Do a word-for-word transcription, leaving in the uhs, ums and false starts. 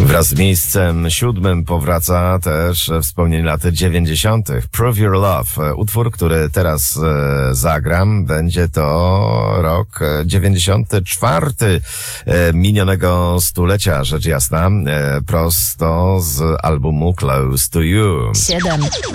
Wraz z miejscem siódmym powraca też wspomnienie lat dziewięćdziesiątych. Prove Your Love. Utwór, który teraz e, zagram, będzie to rok dziewięćdziesiąty czwarty e, minionego stulecia, rzecz jasna, e, prosto z albumu Close to You. siedem.